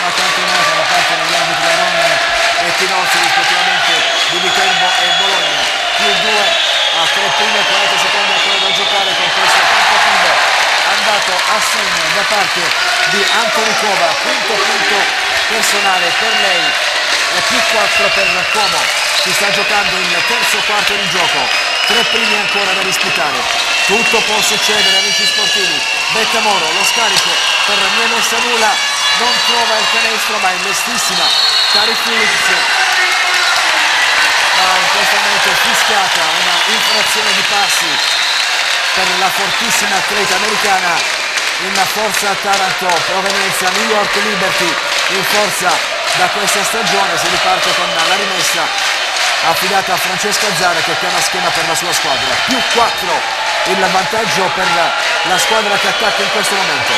una campionata da parte degli arbitri Aron e Tinozzi rispettivamente di Viterbo e Bologna, più 2 a 3 prime e 40 secondi ancora da giocare con questo tentativo andato a segno da parte di Antonikova, quinto punto personale per lei e più 4 per Como. Si sta giocando il terzo quarto di gioco, 3 primi ancora da disputare, tutto può succedere amici sportivi. Bettamoro, lo scarico per Nemessa Nula, non trova il canestro ma è mestissima Tari Phillips, ma in questo momento è fischiata una infrazione di passi per la fortissima atleta americana in forza Taranto, provenienza New York Liberty, in forza da questa stagione. Si riparte con la rimessa affidata a Francesca Zara che chiama schema per la sua squadra, più 4 il vantaggio per la squadra che attacca in questo momento.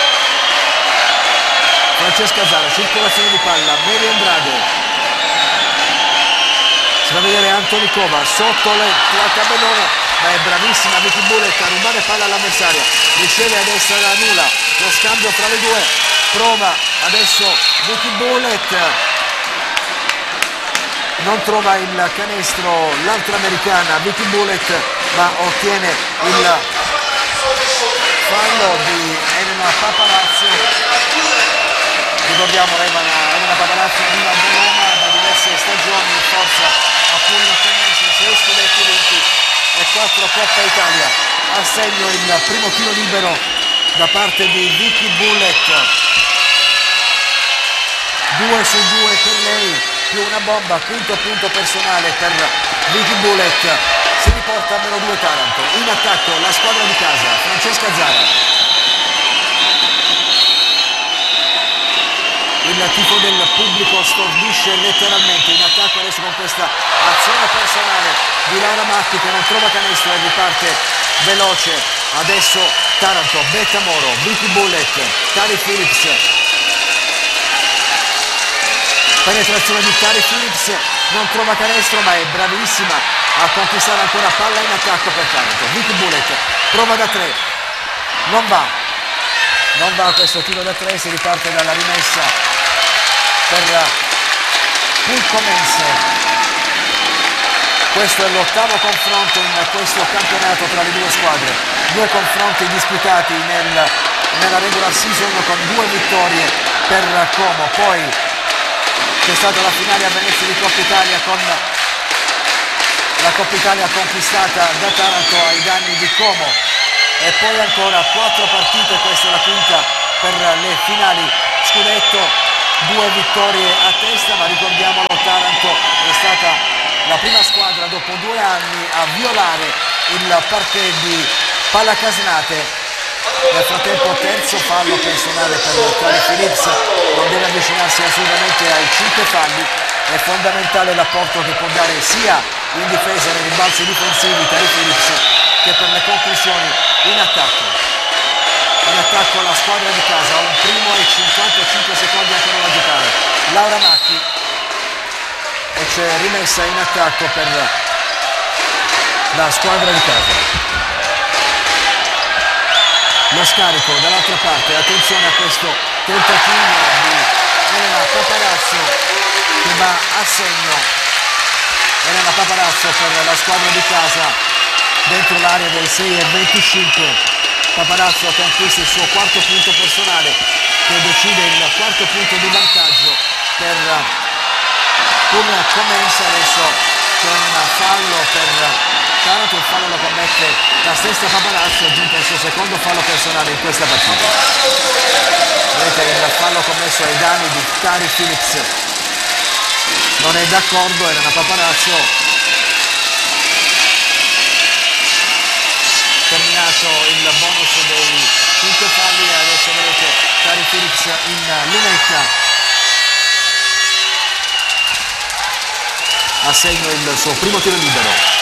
Francesca Zara, circolazione di palla, Mary Andrade, si va a vedere Antonikova sotto la tabellone, ma è bravissima Vicky Bullet a rubare palla all'avversaria, riceve a destra la Nula, lo scambio fra le due, prova adesso Vicky Bullet, non trova il canestro l'altra americana Vicky Bullet, ma ottiene il fallo di Elena Paparazzo. Ricordiamo Elena Paparazzo arriva a Bologna da diverse stagioni in forza a Puglia Tennis, 6 scudetti vinti e 4 Coppa Italia. A segno il primo tiro libero da parte di Vicky Bullet, 2 su 2 per lei, più una bomba, quinto punto personale per Vicky Bullet. Si riporta a meno 2 Taranto. In attacco la squadra di casa, Francesca Zara. Il tifo del pubblico stordisce letteralmente. In attacco adesso con questa azione personale di Laura Matti che non trova canestro e riparte veloce. Adesso Taranto, Bettamoro, Vicky Bullet, Tari Phillips. Penetrazione di Tari Phillips, non trova canestro ma è bravissima a conquistare ancora palla in attacco per Taranto. Vicky Bullet prova da 3, non va questo tiro da 3, si riparte dalla rimessa per Pulcomense. Questo è l'8º confronto in questo campionato tra le due squadre, 2 confronti disputati nella regular season con 2 vittorie per Como, poi c'è stata la finale a Venezia di Coppa Italia con la Coppa Italia conquistata da Taranto ai danni di Como e poi ancora 4 partite, questa è la quinta per le finali scudetto, 2 vittorie a testa, ma ricordiamolo, Taranto è stata la prima squadra dopo 2 anni a violare il parquet di Pallacanestro. Nel frattempo terzo fallo personale per Tari Phillips, non deve avvicinarsi assolutamente ai 5 falli, è fondamentale l'apporto che può dare sia in difesa nei rimbalzi difensivi Tari Phillips che per le conclusioni in attacco. In attacco la squadra di casa, un primo e 55 secondi ancora da giocare. Laura Macchi e c'è rimessa in attacco per la squadra di casa. Lo scarico dall'altra parte, attenzione a questo tentativo di Elena Paparazzo che va a segno. Elena Paparazzo per la squadra di casa dentro l'area del 6,25. Paparazzo conquista il suo 4º punto personale che decide il 4º punto di vantaggio per Pulcomense. Adesso c'è un fallo per Taranto, il fallo lo commette la stessa Paparazzo, giunta il suo 2º fallo personale in questa partita. Vedete il fallo commesso ai danni di Tari Phillips, non è d'accordo Elena Paparazzo. Terminato il bonus dei 5 falli e adesso vedete Tari Phillips in lunetta a segno il suo primo tiro libero.